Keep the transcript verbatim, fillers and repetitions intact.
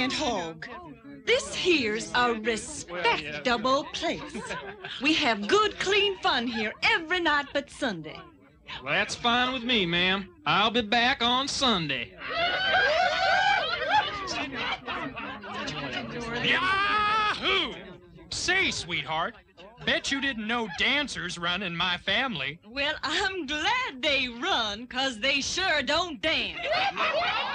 Giant Hog. This here's a respectable place. We have good, clean fun here every night but Sunday. Well, that's fine with me, ma'am. I'll be back on Sunday. Yahoo! Say, sweetheart, bet you didn't know dancers run in my family. Well, I'm glad they run, 'cause they sure don't dance.